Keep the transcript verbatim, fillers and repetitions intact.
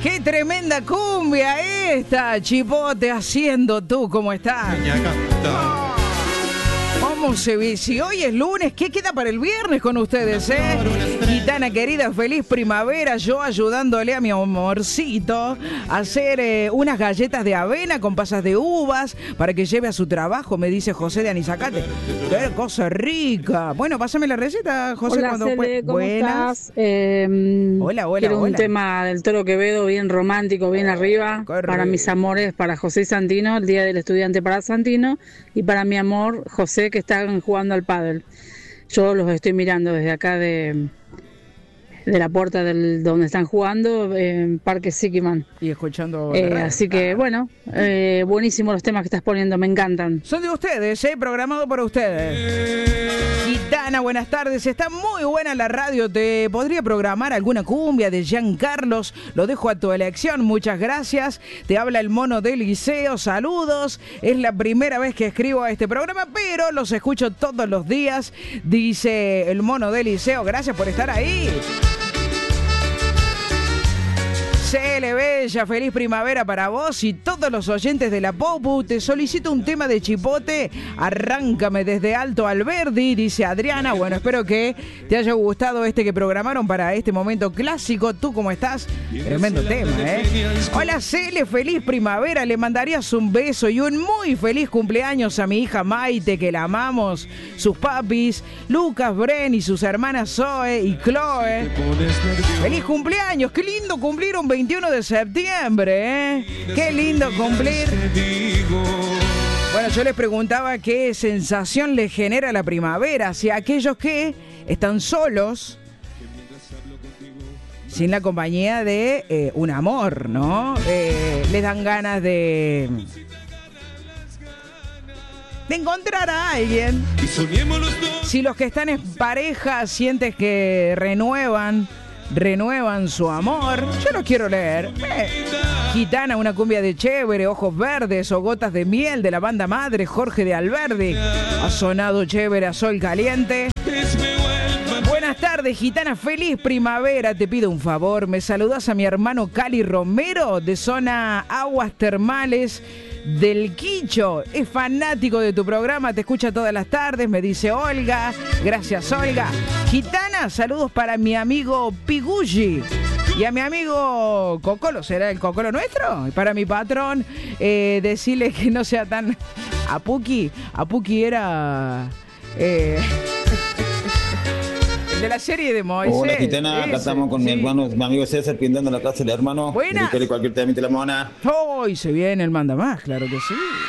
¡Qué tremenda cumbia esta! Chipote haciendo tú, ¿cómo estás? Oh, ¿cómo se ve? Si hoy es lunes, ¿qué queda para el viernes con ustedes, eh? Gitana querida, feliz primavera. Yo ayudándole a mi amorcito a hacer eh, unas galletas de avena con pasas de uvas para que lleve a su trabajo, me dice José de Anizacate. ¡Qué cosa rica! Bueno, pásame la receta, José. Hola, cuando Cele, ¿cómo Buenas. estás? Eh, hola, hola, quiero hola. un tema del Toro Quevedo bien romántico, bien arriba. Corre. Para mis amores, para José Santino, el Día del Estudiante para Santino. Y para mi amor, José, que están jugando al pádel. Yo los estoy mirando desde acá de... de la puerta del donde están jugando en Parque Siquiman. Y escuchando eh, así que bueno, eh, buenísimos los temas que estás poniendo, me encantan. Son de ustedes, eh, programado para ustedes. Gitana, buenas tardes, está muy buena la radio. Te podría programar alguna cumbia de Giancarlos, lo dejo a tu elección, muchas gracias. Te habla el mono del liceo, saludos. Es la primera vez que escribo a este programa, pero los escucho todos los días, dice el mono del liceo. Gracias por estar ahí. Cele Bella, feliz primavera para vos y todos los oyentes de la Popu. Te solicito un tema de Chipote, arráncame desde Alto Alberdi, dice Adriana. Bueno, espero que te haya gustado este que programaron para este momento clásico. ¿Tú cómo estás? Tremendo tema, ¿eh? Hola Cele, feliz primavera. Le mandarías un beso y un muy feliz cumpleaños a mi hija Maite, que la amamos. Sus papis, Lucas, Bren y sus hermanas Zoe y Chloe. Feliz cumpleaños, qué lindo cumplir un veintiuno de septiembre, ¿eh? Qué lindo cumplir. Bueno, yo les preguntaba qué sensación les genera la primavera, si a aquellos que están solos, sin la compañía de eh, un amor, ¿no? Eh, les dan ganas de... de encontrar a alguien. Si los que están en pareja sientes que renuevan, renuevan su amor, yo lo quiero leer. Eh. Gitana, una cumbia de chévere, ojos verdes o gotas de miel de la banda madre, Jorge de Alberdi. Ha sonado chévere a sol caliente. Buenas tardes, Gitana, feliz primavera. Te pido un favor, me saludas a mi hermano Cali Romero de zona Aguas Termales del Quicho. Es fanático de tu programa, te escucha todas las tardes, me dice Olga. Gracias, Olga. Gitana, saludos para mi amigo Pigulli y a mi amigo Cocolo. ¿Será el Cocolo nuestro? Y para mi patrón, eh, decirle que no sea tan... Apuki, Apuki era... Eh... de la serie de Moisés. Hola, Gitana, acá estamos con sí. mi hermano, mi amigo César, pintando la casa del hermano. Buena. Si quiere cualquier tema de la mona. Hoy se viene el manda más, claro que sí.